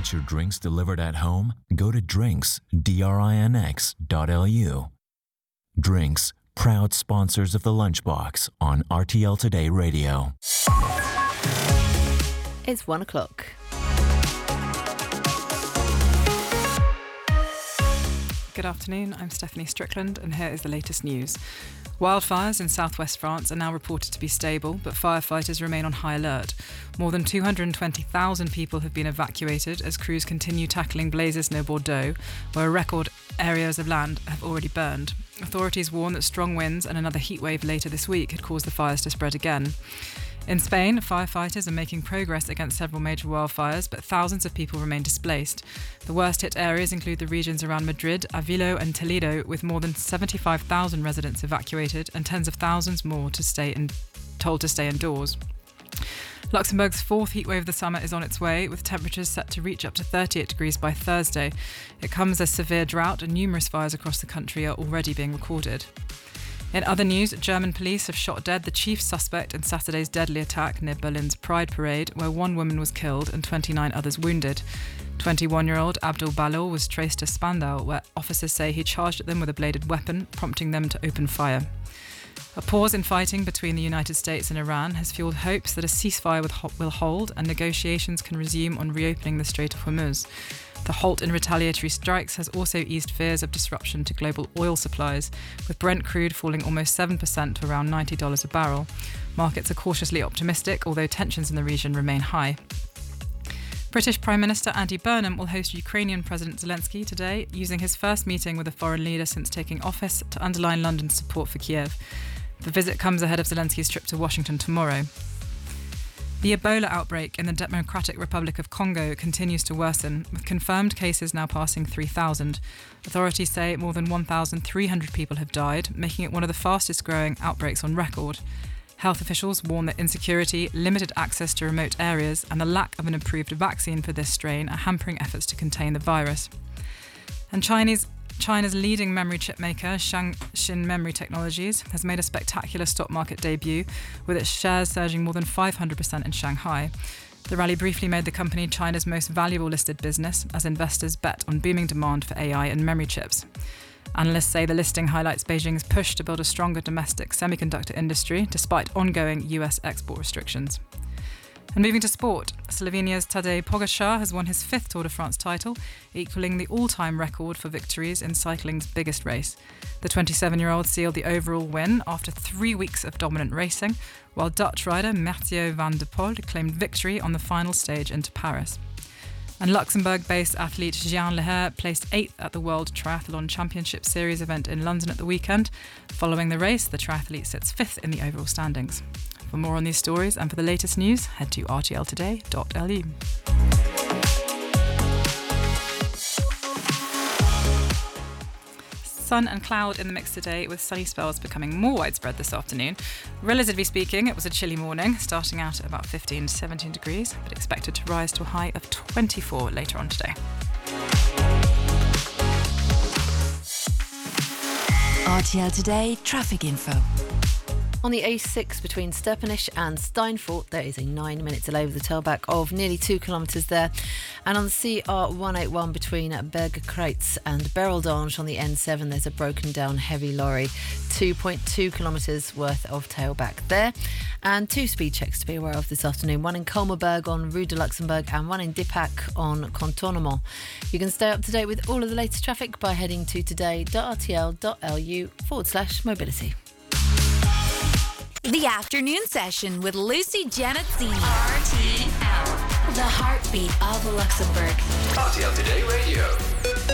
Want your drinks delivered at home? Go to drinks.lu. Drinks, proud sponsors of the Lunchbox on RTL Today Radio. It's 1 o'clock. Good afternoon, I'm Stephanie Strickland and here is the latest news. Wildfires in southwest France are now reported to be stable, but firefighters remain on high alert. More than 220,000 people have been evacuated as crews continue tackling blazes near Bordeaux, where record areas of land have already burned. Authorities warn that strong winds and another heatwave later this week could cause the fires to spread again. In Spain, firefighters are making progress against several major wildfires, but thousands of people remain displaced. The worst hit areas include the regions around Madrid, Avilo and Toledo, with more than 75,000 residents evacuated and tens of thousands more told to stay indoors. Luxembourg's fourth heatwave of the summer is on its way, with temperatures set to reach up to 38 degrees by Thursday. It comes as severe drought and numerous fires across the country are already being recorded. In other news, German police have shot dead the chief suspect in Saturday's deadly attack near Berlin's Pride Parade, where one woman was killed and 29 others wounded. 21-year-old Abdul Balor was traced to Spandau, where officers say he charged at them with a bladed weapon, prompting them to open fire. A pause in fighting between the United States and Iran has fueled hopes that a ceasefire will hold and negotiations can resume on reopening the Strait of Hormuz. The halt in retaliatory strikes has also eased fears of disruption to global oil supplies, with Brent crude falling almost 7% to around $90 a barrel. Markets are cautiously optimistic, although tensions in the region remain high. British Prime Minister Andy Burnham will host Ukrainian President Zelensky today, using his first meeting with a foreign leader since taking office to underline London's support for Kiev. The visit comes ahead of Zelensky's trip to Washington tomorrow. The Ebola outbreak in the Democratic Republic of Congo continues to worsen, with confirmed cases now passing 3,000. Authorities say more than 1,300 people have died, making it one of the fastest growing outbreaks on record. Health officials warn that insecurity, limited access to remote areas, and the lack of an approved vaccine for this strain are hampering efforts to contain the virus. And China's leading memory chip maker, Shaanxin Memory Technologies, has made a spectacular stock market debut, with its shares surging more than 500% in Shanghai. The rally briefly made the company China's most valuable listed business, as investors bet on booming demand for AI and memory chips. Analysts say the listing highlights Beijing's push to build a stronger domestic semiconductor industry, despite ongoing US export restrictions. And moving to sport, Slovenia's Tadej Pogačar has won his fifth Tour de France title, equalling the all-time record for victories in cycling's biggest race. The 27-year-old sealed the overall win after 3 weeks of dominant racing, while Dutch rider Mathieu van der Poel claimed victory on the final stage into Paris. And Luxembourg-based athlete Jean Leher placed 8th at the World Triathlon Championship Series event in London at the weekend. Following the race, the triathlete sits 5th in the overall standings. For more on these stories and for the latest news, head to rtltoday.lu. Sun and cloud in the mix today, with sunny spells becoming more widespread this afternoon. Relatively speaking, it was a chilly morning, starting out at about 15 to 17 degrees, but expected to rise to a high of 24 later on today. RTL Today traffic info. On the A6 between Stepenich and Steinfort, there is a 9-minute delay with a tailback of nearly 2 kilometres there. And on the CR181 between Bergerkreuz and Bereldange on the N7, there's a broken down heavy lorry. 2.2 kilometres worth of tailback there. And 2 speed checks to be aware of this afternoon. One in Kolmerberg on Rue de Luxembourg and one in Dippac on Contournement. You can stay up to date with all of the latest traffic by heading to today.rtl.lu/mobility. The afternoon session with Lucy Janet Senior. RTL, the heartbeat of Luxembourg. RTL Today Radio.